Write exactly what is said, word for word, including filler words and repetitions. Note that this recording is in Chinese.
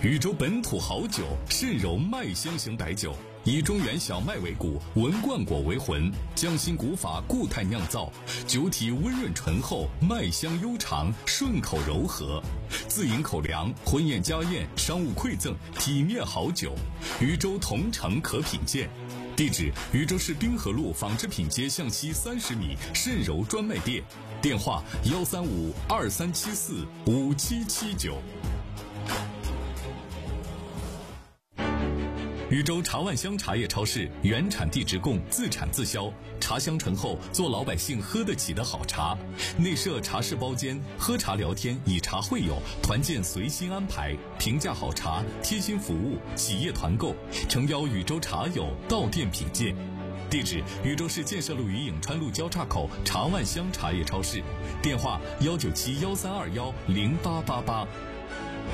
禹州本土好酒，渗柔麦香型白酒，以中原小麦为骨，文冠果为魂，匠心古法固态酿造，酒体温润醇厚，麦香悠长，顺口柔和。自饮口粮，婚宴家宴，商务馈赠，体面好酒。禹州同城可品鉴。地址：禹州市滨河路纺织品街向西三十米渗柔专卖店。电话：幺三五二三七四五七七九。禹州茶万乡茶叶超市原产地直供，自产自销，茶香醇厚，做老百姓喝得起的好茶。内设茶室包间，喝茶聊天，以茶会友，团建随心安排，平价好茶，贴心服务，企业团购，诚邀禹州茶友到店品鉴。地址：禹州市建设路与颍川路交叉口茶万乡茶叶超市。电话：幺九七幺三二幺零八八八。